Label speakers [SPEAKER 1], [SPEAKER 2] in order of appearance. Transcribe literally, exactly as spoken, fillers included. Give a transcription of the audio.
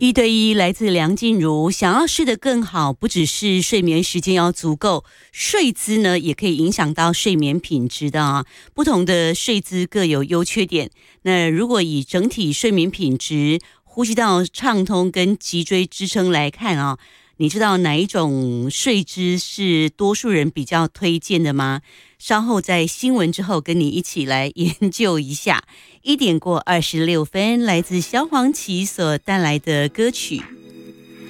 [SPEAKER 1] 一对一来自梁静茹，想要睡得更好，不只是睡眠时间要足够，睡姿呢也可以影响到睡眠品质的啊。不同的睡姿各有优缺点。那如果以整体睡眠品质、呼吸道畅通跟脊椎支撑来看啊，你知道哪一种睡姿是多数人比较推荐的吗？稍后在新闻之后跟你一起来研究一下。一点过二十六分，来自萧煌奇所带来的歌曲《